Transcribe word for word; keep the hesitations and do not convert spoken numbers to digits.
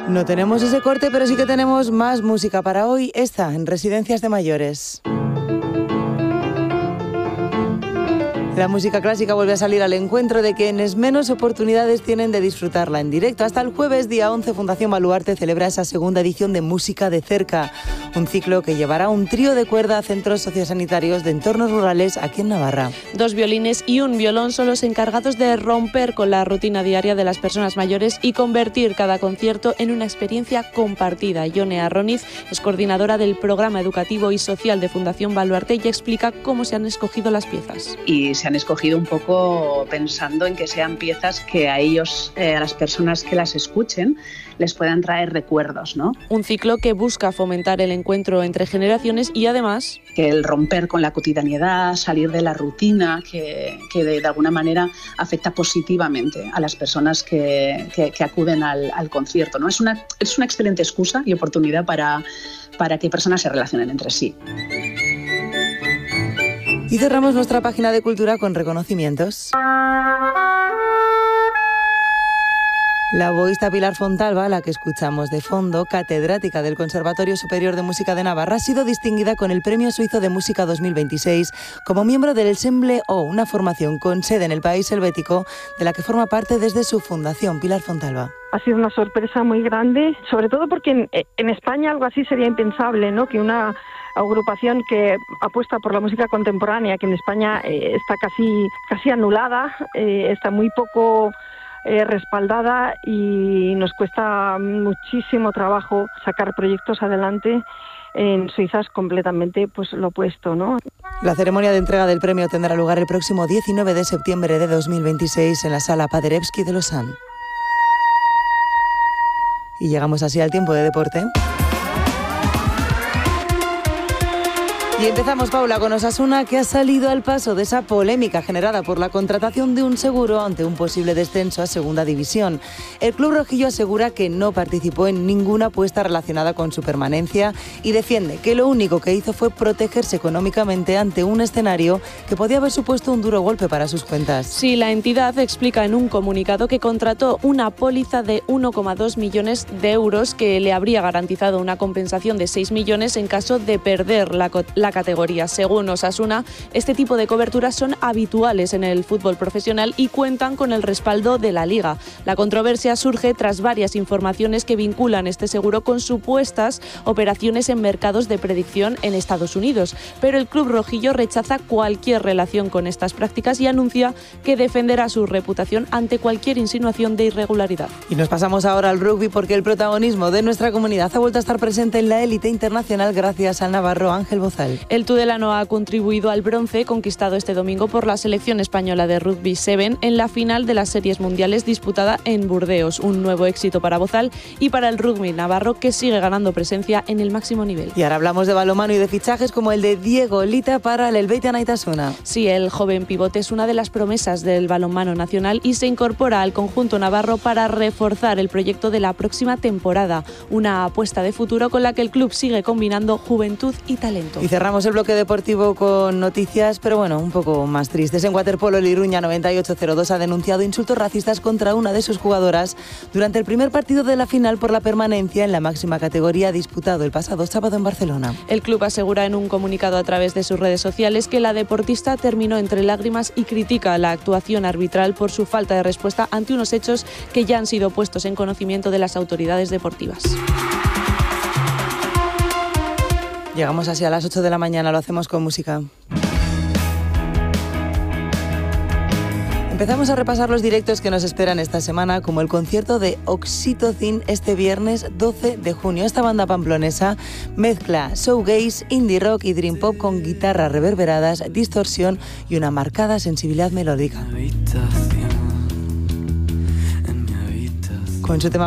No tenemos ese corte, pero sí que tenemos más música para hoy. Esta, en Residencias de Mayores. La música clásica vuelve a salir al encuentro de quienes menos oportunidades tienen de disfrutarla en directo. Hasta el jueves, día once, Fundación Baluarte celebra esa segunda edición de Música de Cerca, un ciclo que llevará un trío de cuerda a centros sociosanitarios de entornos rurales aquí en Navarra. Dos violines y un violón son los encargados de romper con la rutina diaria de las personas mayores y convertir cada concierto en una experiencia compartida. Ione Arroniz es coordinadora del programa educativo y social de Fundación Baluarte y explica cómo se han escogido las piezas. Y se han escogido un poco pensando en que sean piezas que a ellos, eh, a las personas que las escuchen, les puedan traer recuerdos, ¿no? Un ciclo que busca fomentar el encuentro entre generaciones y además que el romper con la cotidianidad, salir de la rutina, que, que de, de alguna manera afecta positivamente a las personas que, que, que acuden al, al concierto, ¿no? Es una, es una excelente excusa y oportunidad para, para que personas se relacionen entre sí. Y cerramos nuestra página de cultura con reconocimientos. La oboísta Pilar Fontalba, la que escuchamos de fondo, catedrática del Conservatorio Superior de Música de Navarra, ha sido distinguida con el Premio Suizo de Música dos mil veintiséis como miembro del Ensemble O, una formación con sede en el país helvético de la que forma parte desde su fundación. Pilar Fontalba. Ha sido una sorpresa muy grande, sobre todo porque en, en España algo así sería impensable, ¿no? Que una agrupación que apuesta por la música contemporánea, que en España eh, está casi, casi anulada, eh, está muy poco eh, respaldada y nos cuesta muchísimo trabajo sacar proyectos adelante. En Suiza es completamente pues, lo opuesto, ¿no? La ceremonia de entrega del premio tendrá lugar el próximo diecinueve de septiembre de dos mil veintiséis en la Sala Paderewski de Lausanne. Y llegamos así al tiempo de deporte. Y empezamos, Paula, con Osasuna, que ha salido al paso de esa polémica generada por la contratación de un seguro ante un posible descenso a Segunda División. El club rojillo asegura que no participó en ninguna apuesta relacionada con su permanencia y defiende que lo único que hizo fue protegerse económicamente ante un escenario que podía haber supuesto un duro golpe para sus cuentas. Sí, la entidad explica en un comunicado que contrató una póliza de uno coma dos millones de euros que le habría garantizado una compensación de seis millones en caso de perder la, la categoría. Según Osasuna, este tipo de coberturas son habituales en el fútbol profesional y cuentan con el respaldo de la Liga. La controversia surge tras varias informaciones que vinculan este seguro con supuestas operaciones en mercados de predicción en Estados Unidos, pero el club rojillo rechaza cualquier relación con estas prácticas y anuncia que defenderá su reputación ante cualquier insinuación de irregularidad. Y nos pasamos ahora al rugby porque el protagonismo de nuestra comunidad ha vuelto a estar presente en la élite internacional gracias al navarro Ángel Bozal. El tudelano ha contribuido al bronce conquistado este domingo por la selección española de rugby siete en la final de las series mundiales disputada en Burdeos. Un nuevo éxito para Bozal y para el rugby navarro, que sigue ganando presencia en el máximo nivel. Y ahora hablamos de balonmano y de fichajes como el de Diego Lita para el Helvetia Naitasuna. Sí, el joven pivote es una de las promesas del balonmano nacional y se incorpora al conjunto navarro para reforzar el proyecto de la próxima temporada. Una apuesta de futuro con la que el club sigue combinando juventud y talento. Y cerramos el bloque deportivo con noticias, pero bueno, un poco más tristes. En waterpolo, el Iruña noventa y ocho cero dos ha denunciado insultos racistas contra una de sus jugadoras durante el primer partido de la final por la permanencia en la máxima categoría disputado el pasado sábado en Barcelona. El club asegura en un comunicado a través de sus redes sociales que la deportista terminó entre lágrimas y critica la actuación arbitral por su falta de respuesta ante unos hechos que ya han sido puestos en conocimiento de las autoridades deportivas. Llegamos así a las ocho de la mañana, lo hacemos con música. Empezamos a repasar los directos que nos esperan esta semana, como el concierto de Oxytocin este viernes doce de junio. Esta banda pamplonesa mezcla showgaze, indie rock y dream pop con guitarras reverberadas, distorsión y una marcada sensibilidad melódica. Con su tema